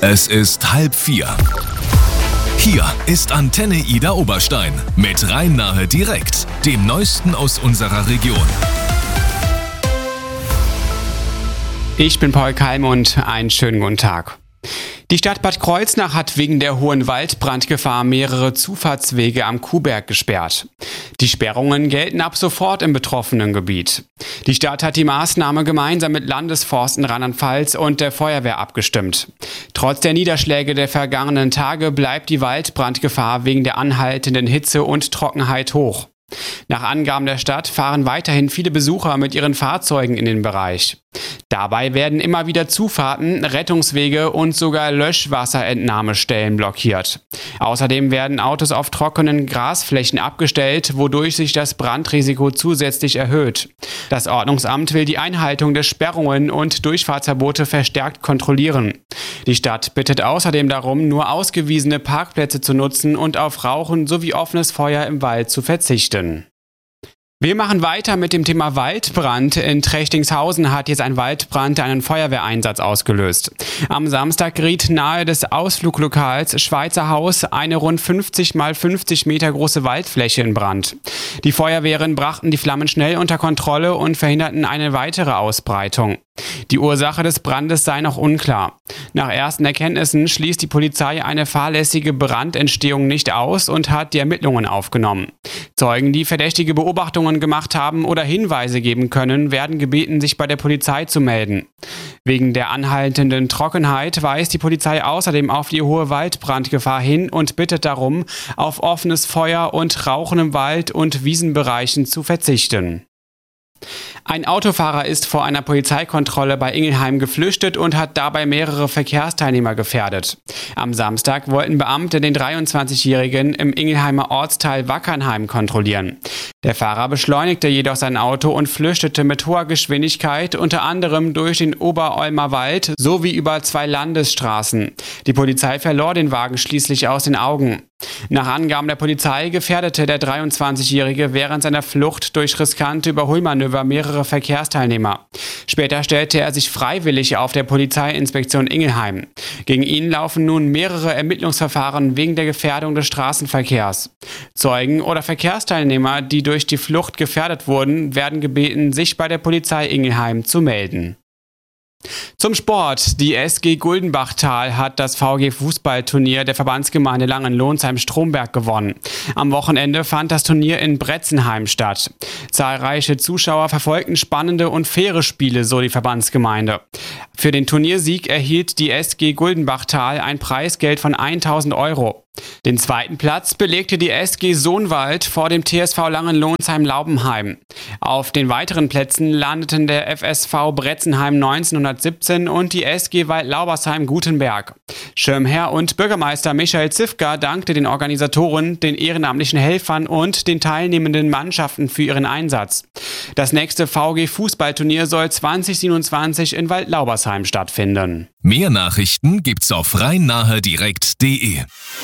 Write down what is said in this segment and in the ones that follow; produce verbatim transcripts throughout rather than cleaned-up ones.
Es ist halb vier. Hier ist Antenne Ida Oberstein mit Rhein-Nahe direkt, dem Neuesten aus unserer Region. Ich bin Paul Kalmund, einen schönen guten Tag. Die Stadt Bad Kreuznach hat wegen der hohen Waldbrandgefahr mehrere Zufahrtswege am Kuhberg gesperrt. Die Sperrungen gelten ab sofort im betroffenen Gebiet. Die Stadt hat die Maßnahme gemeinsam mit Landesforsten Rheinland-Pfalz und der Feuerwehr abgestimmt. Trotz der Niederschläge der vergangenen Tage bleibt die Waldbrandgefahr wegen der anhaltenden Hitze und Trockenheit hoch. Nach Angaben der Stadt fahren weiterhin viele Besucher mit ihren Fahrzeugen in den Bereich. Dabei werden immer wieder Zufahrten, Rettungswege und sogar Löschwasserentnahmestellen blockiert. Außerdem werden Autos auf trockenen Grasflächen abgestellt, wodurch sich das Brandrisiko zusätzlich erhöht. Das Ordnungsamt will die Einhaltung der Sperrungen und Durchfahrtsverbote verstärkt kontrollieren. Die Stadt bittet außerdem darum, nur ausgewiesene Parkplätze zu nutzen und auf Rauchen sowie offenes Feuer im Wald zu verzichten. Wir machen weiter mit dem Thema Waldbrand. In Trechtingshausen hat jetzt ein Waldbrand einen Feuerwehreinsatz ausgelöst. Am Samstag geriet nahe des Ausfluglokals Schweizer Haus eine rund fünfzig mal fünfzig Meter große Waldfläche in Brand. Die Feuerwehren brachten die Flammen schnell unter Kontrolle und verhinderten eine weitere Ausbreitung. Die Ursache des Brandes sei noch unklar. Nach ersten Erkenntnissen schließt die Polizei eine fahrlässige Brandentstehung nicht aus und hat die Ermittlungen aufgenommen. Zeugen, die verdächtige Beobachtungen gemacht haben oder Hinweise geben können, werden gebeten, sich bei der Polizei zu melden. Wegen der anhaltenden Trockenheit weist die Polizei außerdem auf die hohe Waldbrandgefahr hin und bittet darum, auf offenes Feuer und Rauchen im Wald und Wiesenbereichen zu verzichten. Ein Autofahrer ist vor einer Polizeikontrolle bei Ingelheim geflüchtet und hat dabei mehrere Verkehrsteilnehmer gefährdet. Am Samstag wollten Beamte den dreiundzwanzigjährigen im Ingelheimer Ortsteil Wackernheim kontrollieren. Der Fahrer beschleunigte jedoch sein Auto und flüchtete mit hoher Geschwindigkeit unter anderem durch den Oberolmer Wald sowie über zwei Landesstraßen. Die Polizei verlor den Wagen schließlich aus den Augen. Nach Angaben der Polizei gefährdete der dreiundzwanzigjährige während seiner Flucht durch riskante Überholmanöver mehrere Verkehrsteilnehmer. Später stellte er sich freiwillig auf der Polizeiinspektion Ingelheim. Gegen ihn laufen nun mehrere Ermittlungsverfahren wegen der Gefährdung des Straßenverkehrs. Zeugen oder Verkehrsteilnehmer, die durch die Flucht gefährdet wurden, werden gebeten, sich bei der Polizei Ingelheim zu melden. Zum Sport. Die S G Guldenbachtal hat das V G-Fußballturnier der Verbandsgemeinde Langenlohnsheim-Stromberg gewonnen. Am Wochenende fand das Turnier in Bretzenheim statt. Zahlreiche Zuschauer verfolgten spannende und faire Spiele, so die Verbandsgemeinde. Für den Turniersieg erhielt die S G Guldenbachtal ein Preisgeld von tausend Euro. Den zweiten Platz belegte die S G Sohnwald vor dem T S V Langenlohnsheim-Laubenheim. Auf den weiteren Plätzen landeten der F S V Bretzenheim neunzehnhundertsiebzehn und die S G Waldlaubersheim-Gutenberg. Schirmherr und Bürgermeister Michael Zifka dankte den Organisatoren, den ehrenamtlichen Helfern und den teilnehmenden Mannschaften für ihren Einsatz. Das nächste V G-Fußballturnier soll zwanzig siebenundzwanzig in Waldlaubersheim stattfinden. Mehr Nachrichten gibt's auf rhein-nahe direkt punkt de.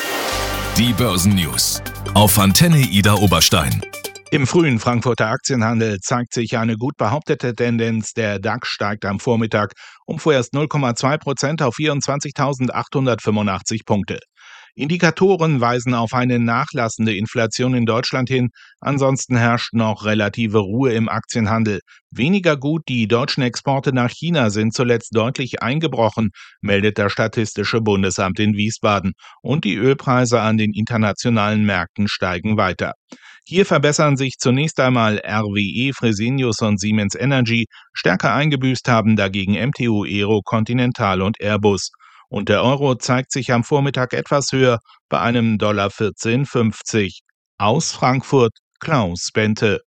Die Börsennews auf Antenne Ida Oberstein. Im frühen Frankfurter Aktienhandel zeigt sich eine gut behauptete Tendenz. Der DAX steigt am Vormittag um vorerst null Komma zwei Prozent auf vierundzwanzigtausendachthundertfünfundachtzig Punkte. Indikatoren weisen auf eine nachlassende Inflation in Deutschland hin. Ansonsten herrscht noch relative Ruhe im Aktienhandel. Weniger gut, die deutschen Exporte nach China sind zuletzt deutlich eingebrochen, meldet das Statistische Bundesamt in Wiesbaden. Und die Ölpreise an den internationalen Märkten steigen weiter. Hier verbessern sich zunächst einmal R W E, Fresenius und Siemens Energy. Stärker eingebüßt haben dagegen M T U Aero, Continental und Airbus. Und der Euro zeigt sich am Vormittag etwas höher bei einem Dollar vierzehn fünfzig. Aus Frankfurt, Klaus Bente.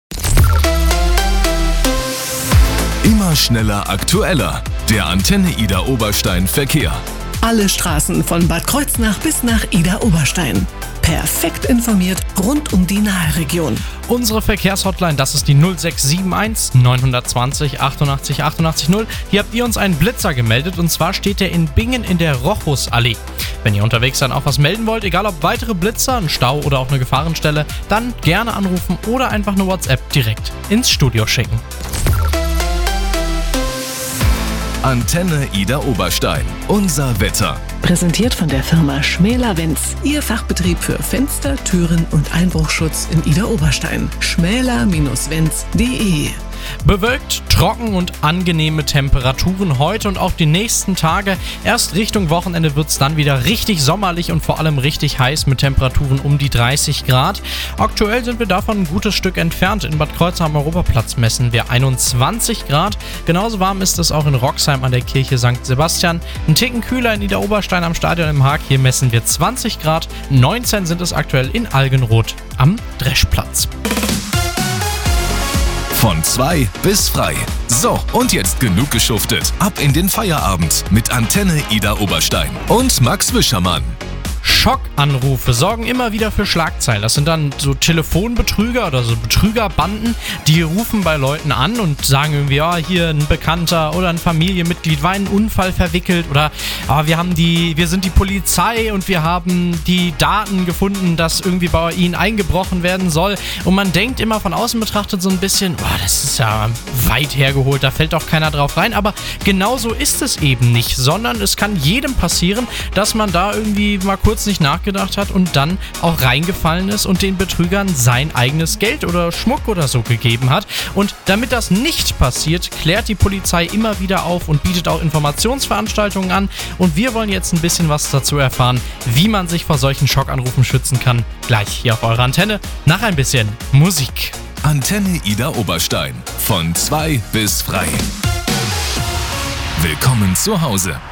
Immer schneller, aktueller. Der Antenne Ida Oberstein Verkehr. Alle Straßen von Bad Kreuznach bis nach Ida Oberstein. Perfekt informiert rund um die Nahe-Region. Unsere Verkehrshotline, das ist die null sechs sieben eins neun zwei null achtundachtzig achtundachtzig null. Hier habt ihr uns einen Blitzer gemeldet und zwar steht der in Bingen in der Rochusallee. Wenn ihr unterwegs dann auch was melden wollt, egal ob weitere Blitzer, ein Stau oder auch eine Gefahrenstelle, dann gerne anrufen oder einfach eine WhatsApp direkt ins Studio schicken. Antenne Ida Oberstein. Unser Wetter. Präsentiert von der Firma Schmäler-Wenz. Ihr Fachbetrieb für Fenster, Türen und Einbruchschutz in Ida Oberstein. schmäler Bindestrich wenz punkt de. Bewölkt, trocken und angenehme Temperaturen heute und auch die nächsten Tage. Erst Richtung Wochenende wird es dann wieder richtig sommerlich und vor allem richtig heiß mit Temperaturen um die dreißig Grad. Aktuell sind wir davon ein gutes Stück entfernt. In Bad Kreuznach am Europaplatz messen wir einundzwanzig Grad. Genauso warm ist es auch in Roxheim an der Kirche Sankt Sebastian. Ein Ticken kühler in Ida Oberstein am Stadion im Haag. Hier messen wir zwanzig Grad. neunzehn sind es aktuell in Algenroth am Dreschplatz. Von zwei bis frei. So, und jetzt genug geschuftet. Ab in den Feierabend mit Antenne Ida Oberstein und Max Wischermann. Schockanrufe sorgen immer wieder für Schlagzeilen. Das sind dann so Telefonbetrüger oder so Betrügerbanden, die rufen bei Leuten an und sagen irgendwie, ja, hier ein Bekannter oder ein Familienmitglied war in einen Unfall verwickelt oder ah, wir haben die, wir sind die Polizei und wir haben die Daten gefunden, dass irgendwie bei ihnen eingebrochen werden soll. Und man denkt immer von außen betrachtet so ein bisschen, boah, das ist ja weit hergeholt, da fällt doch keiner drauf rein. Aber genauso ist es eben nicht, sondern es kann jedem passieren, dass man da irgendwie mal kurz nicht nachgedacht hat und dann auch reingefallen ist und den Betrügern sein eigenes Geld oder Schmuck oder so gegeben hat. Und damit das nicht passiert, klärt die Polizei immer wieder auf und bietet auch Informationsveranstaltungen an. Und wir wollen jetzt ein bisschen was dazu erfahren, wie man sich vor solchen Schockanrufen schützen kann. Gleich hier auf eurer Antenne nach ein bisschen Musik. Antenne Ida Oberstein. Von zwei bis frei. Willkommen zu Hause.